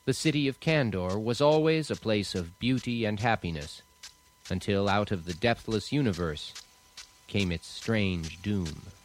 The city of Kandor was always a place of beauty and happiness, until out of the depthless universe came its strange doom.